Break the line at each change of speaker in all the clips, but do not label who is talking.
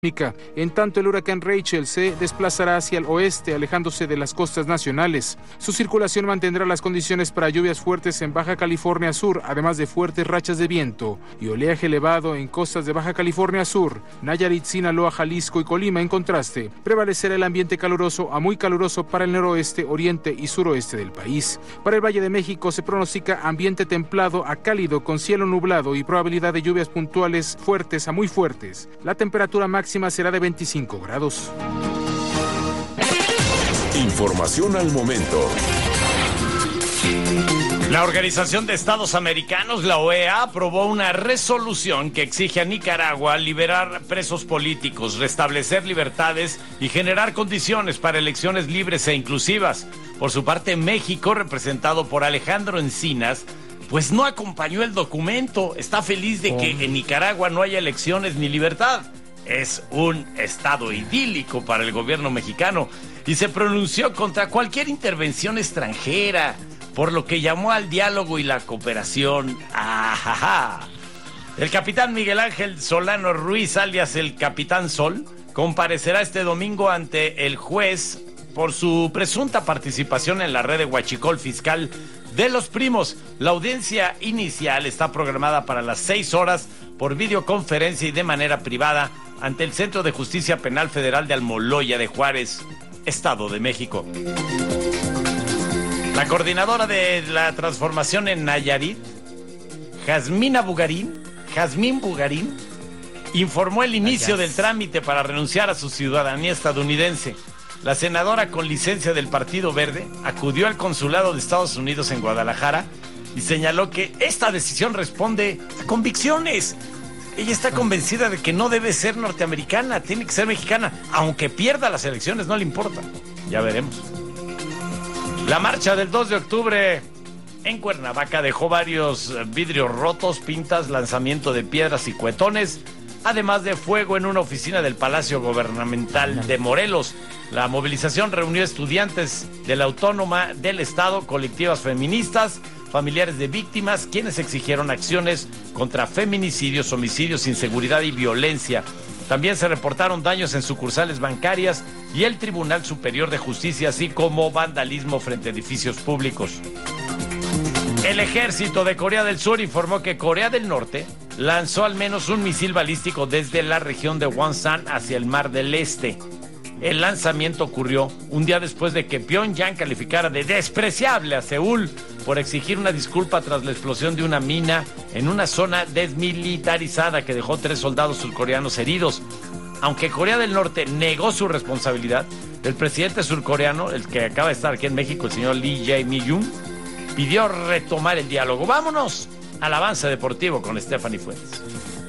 En tanto, el huracán Rachel se desplazará hacia el oeste, alejándose de las costas nacionales. Su circulación mantendrá las condiciones para lluvias fuertes en Baja California Sur, además de fuertes rachas de viento y oleaje elevado en costas de Baja California Sur, Nayarit, Sinaloa, Jalisco y Colima. En contraste, prevalecerá el ambiente caluroso a muy caluroso para el noroeste, oriente y suroeste del país. Para el Valle de México se pronostica ambiente templado a cálido con cielo nublado y probabilidad de lluvias puntuales fuertes a muy fuertes. La temperatura máxima será de 25 grados.
Información al momento.
La Organización de Estados Americanos, la OEA, aprobó una resolución que exige a Nicaragua liberar presos políticos, restablecer libertades y generar condiciones para elecciones libres e inclusivas. Por su parte, México, representado por Alejandro Encinas, pues no acompañó el documento. Está feliz de que en Nicaragua no haya elecciones ni libertad. Es un estado idílico para el gobierno mexicano y se pronunció contra cualquier intervención extranjera, por lo que llamó al diálogo y la cooperación. ¡Ajaja! El capitán Miguel Ángel Solano Ruiz, alias el Capitán Sol, comparecerá este domingo ante el juez por su presunta participación en la red de huachicol fiscal de Los Primos. La audiencia inicial está programada para las 6 horas por videoconferencia y de manera privada ante el Centro de Justicia Penal Federal de Almoloya de Juárez, Estado de México. La coordinadora de la transformación en Nayarit, Jazmín Bugarín, informó el inicio del trámite para renunciar a su ciudadanía estadounidense. La senadora con licencia del Partido Verde acudió al consulado de Estados Unidos en Guadalajara y señaló que esta decisión responde a convicciones. Ella está convencida de que no debe ser norteamericana, tiene que ser mexicana. Aunque pierda las elecciones, no le importa. Ya veremos. La marcha del 2 de octubre en Cuernavaca dejó varios vidrios rotos, pintas, lanzamiento de piedras y cuetones, además de fuego en una oficina del Palacio Gubernamental de Morelos. La movilización reunió estudiantes de la Autónoma del Estado, colectivas feministas, familiares de víctimas, quienes exigieron acciones contra feminicidios, homicidios, inseguridad y violencia. También se reportaron daños en sucursales bancarias y el Tribunal Superior de Justicia, así como vandalismo frente a edificios públicos. El ejército de Corea del Sur informó que Corea del Norte lanzó al menos un misil balístico desde la región de Wonsan hacia el Mar del Este. El lanzamiento ocurrió un día después de que Pyongyang calificara de despreciable a Seúl por exigir una disculpa tras la explosión de una mina en una zona desmilitarizada que dejó 3 soldados surcoreanos heridos. Aunque Corea del Norte negó su responsabilidad, el presidente surcoreano, el que acaba de estar aquí en México, el señor Lee Jae-myung, pidió retomar el diálogo. ¡Vámonos al avance deportivo con Stephanie Fuentes!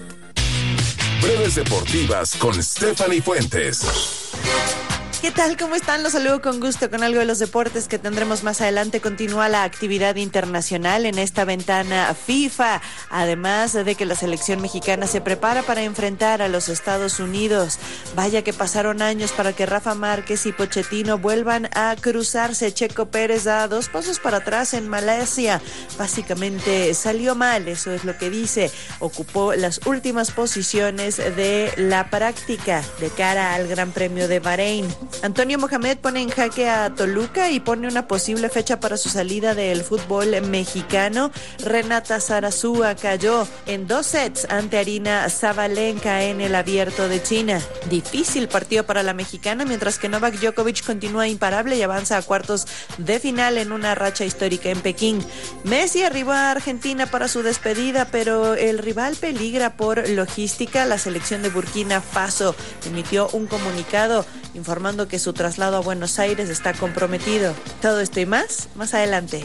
Breves deportivas con Stephanie Fuentes.
¿Qué tal? ¿Cómo están? Los saludo con gusto con algo de los deportes que tendremos más adelante. Continúa la actividad internacional en esta ventana FIFA, además de que la selección mexicana se prepara para enfrentar a los Estados Unidos. Vaya que pasaron años para que Rafa Márquez y Pochettino vuelvan a cruzarse. Checo Pérez da 2 pasos para atrás en Malasia. Básicamente salió mal, eso es lo que dice. Ocupó las últimas posiciones de la práctica de cara al Gran Premio de Bahrein. Antonio Mohamed pone en jaque a Toluca y pone una posible fecha para su salida del fútbol mexicano. Renata Zarazúa cayó en 2 sets ante Arina Sabalenka en el Abierto de China. Difícil partido para la mexicana, mientras que Novak Djokovic continúa imparable y avanza a cuartos de final en una racha histórica en Pekín. Messi arribó a Argentina para su despedida, pero el rival peligra por logística. La selección de Burkina Faso emitió un comunicado informando que su traslado a Buenos Aires está comprometido. Todo esto y más adelante.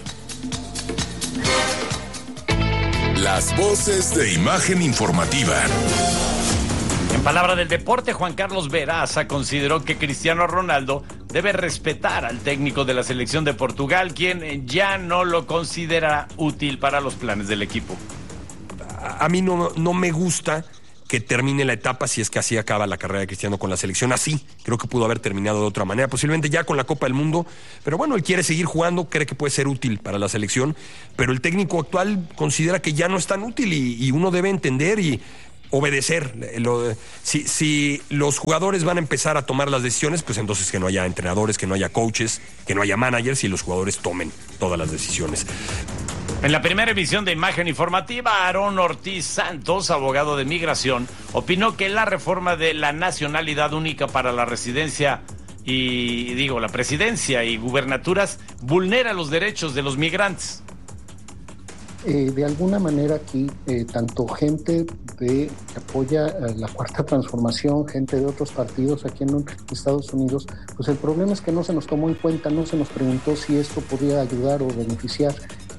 Las voces de Imagen Informativa.
En palabra del deporte, Juan Carlos Veraza consideró que Cristiano Ronaldo debe respetar al técnico de la selección de Portugal, quien ya no lo considera útil para los planes del equipo.
A mí no me gusta que termine la etapa, si es que así acaba la carrera de Cristiano con la selección. Así, creo que pudo haber terminado de otra manera, posiblemente ya con la Copa del Mundo, pero bueno, él quiere seguir jugando, cree que puede ser útil para la selección, pero el técnico actual considera que ya no es tan útil y uno debe entender y obedecer. Si los jugadores van a empezar a tomar las decisiones, pues entonces que no haya entrenadores, que no haya coaches, que no haya managers y los jugadores tomen todas las decisiones.
En la primera emisión de Imagen Informativa, Aarón Ortiz Santos, abogado de migración, opinó que la reforma de la nacionalidad única para la residencia la presidencia y gubernaturas vulnera los derechos de los migrantes.
De alguna manera aquí, tanto gente que apoya la Cuarta Transformación, gente de otros partidos aquí en Estados Unidos, pues el problema es que no se nos tomó en cuenta, no se nos preguntó si esto podía ayudar o beneficiar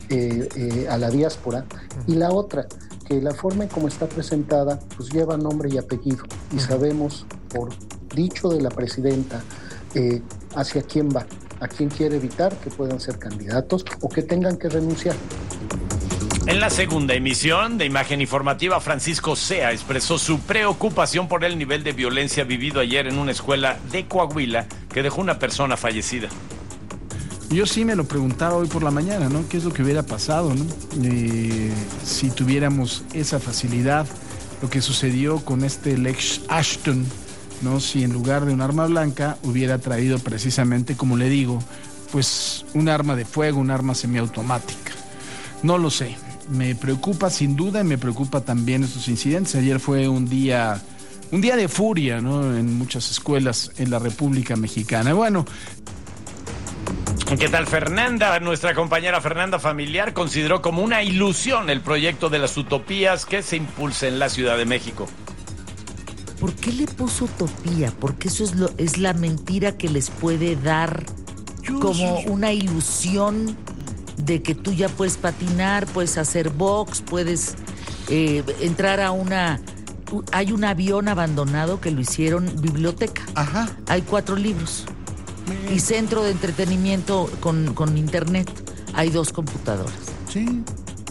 a la diáspora. Y la otra, que la forma en cómo está presentada, pues lleva nombre y apellido. Y sabemos, por dicho de la presidenta, hacia quién va, a quién quiere evitar que puedan ser candidatos o que tengan que renunciar.
En la segunda emisión de Imagen Informativa, Francisco Sea expresó su preocupación por el nivel de violencia vivido ayer en una escuela de Coahuila que dejó una persona fallecida.
Yo sí me lo preguntaba hoy por la mañana, ¿no? ¿Qué es lo que hubiera pasado, ¿no? Si tuviéramos esa facilidad, lo que sucedió con Lex Ashton, ¿no? Si en lugar de un arma blanca hubiera traído precisamente, como le digo, pues un arma de fuego, un arma semiautomática. No lo sé. Me preocupa sin duda y me preocupa también estos incidentes. Ayer fue un día de furia, ¿no? En muchas escuelas en la República Mexicana. Bueno.
¿Qué tal Fernanda? Nuestra compañera Fernanda Familiar consideró como una ilusión el proyecto de las utopías que se impulsa en la Ciudad de México.
¿Por qué le puso utopía? Porque eso es la mentira que les puede dar como una ilusión de que tú ya puedes patinar, puedes hacer box, puedes entrar a hay un avión abandonado que lo hicieron biblioteca.
Ajá.
Hay 4 libros. Y centro de entretenimiento con internet. Hay 2 computadoras.
Sí.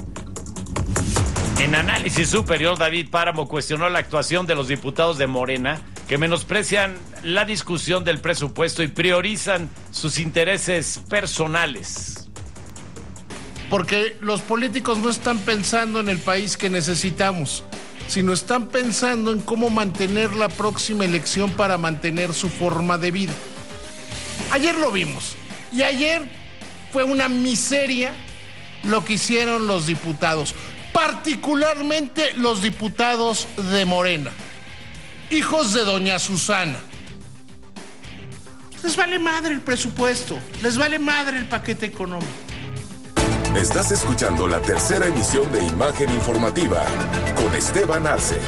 En Análisis Superior, David Páramo cuestionó la actuación de los diputados de Morena que menosprecian la discusión del presupuesto y priorizan sus intereses personales.
Porque los políticos no están pensando en el país que necesitamos, sino están pensando en cómo mantener la próxima elección para mantener su forma de vida. Ayer lo vimos, y ayer fue una miseria lo que hicieron los diputados, particularmente los diputados de Morena, hijos de doña Susana. Les vale madre el presupuesto, les vale madre el paquete económico.
Estás escuchando la tercera emisión de Imagen Informativa con Esteban Arce.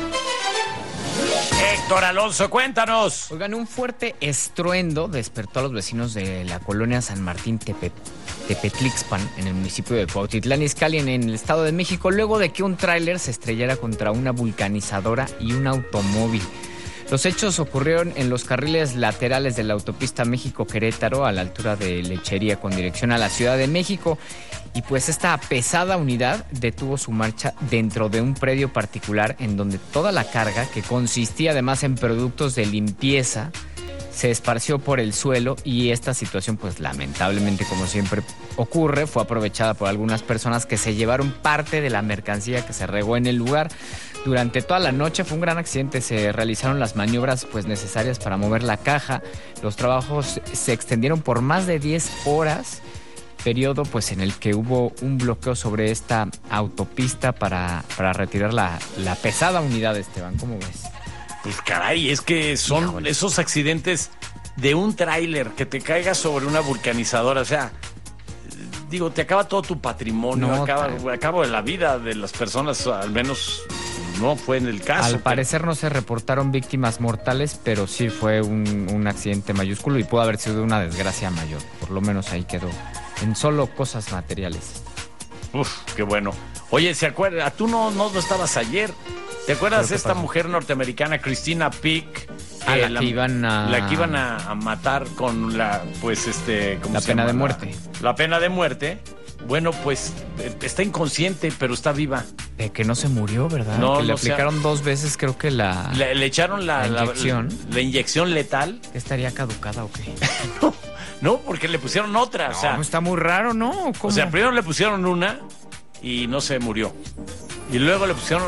Héctor Alonso, cuéntanos.
Oigan, un fuerte estruendo despertó a los vecinos de la colonia San Martín Tepetlixpan, en el municipio de Cuautitlán Izcalli, en el Estado de México, luego de que un tráiler se estrellara contra una vulcanizadora y un automóvil. Los hechos ocurrieron en los carriles laterales de la autopista México-Querétaro, a la altura de Lechería, con dirección a la Ciudad de México. Y pues esta pesada unidad detuvo su marcha dentro de un predio particular en donde toda la carga, que consistía además en productos de limpieza, se esparció por el suelo, y esta situación, pues lamentablemente, como siempre ocurre, fue aprovechada por algunas personas que se llevaron parte de la mercancía que se regó en el lugar. Durante toda la noche fue un gran accidente, se realizaron las maniobras pues necesarias para mover la caja. Los trabajos se extendieron por más de 10 horas, periodo pues en el que hubo un bloqueo sobre esta autopista para retirar la pesada unidad, Esteban. ¿Cómo ves?
Pues caray, es que son esos accidentes de un tráiler que te caiga sobre una vulcanizadora, o sea, digo, te acaba todo tu patrimonio, acaba la vida de las personas, al menos no fue en el caso.
Al parecer no se reportaron víctimas mortales, pero sí fue un accidente mayúsculo y pudo haber sido una desgracia mayor. Por lo menos ahí quedó en solo cosas materiales.
Uf, qué bueno. Oye, ¿se acuerda? Tú no estabas ayer. ¿Te acuerdas de esta mujer norteamericana, Christina Peak?
La que iban
a matar con la
pena de muerte.
La pena de muerte. Bueno, pues está inconsciente, pero está viva.
De que no se murió, ¿verdad?
No,
que le aplicaron 2 veces, creo que
le echaron la inyección. La inyección letal.
¿Estaría caducada o qué?
No, porque le pusieron otra.
No,
o sea,
está muy raro, ¿no? ¿Cómo?
O sea, primero le pusieron una y no se murió. Y luego le pusieron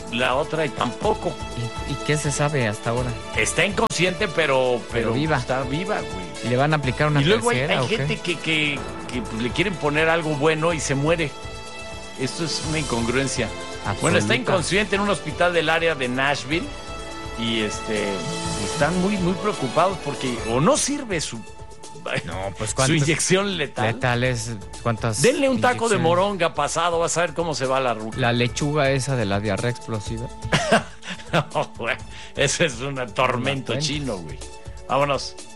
la otra y tampoco.
¿Y qué se sabe hasta ahora?
Está inconsciente, pero
viva.
Está viva, güey.
¿Y le van a aplicar una
Y luego
tercera
hay
o qué?
gente que pues, le quieren poner algo bueno y se muere. Esto es una incongruencia.
Absoluta.
Bueno, está inconsciente en un hospital del área de Nashville y están muy, muy preocupados porque o no sirve su inyección letal.
Letales, ¿cuántas?
Denle un taco de
inyecciones?
moronga pasado, vas a ver cómo se va la ruca.
La lechuga esa de la diarrea explosiva.
No, güey, ese es un tormento
Una
chino, güey. Vámonos.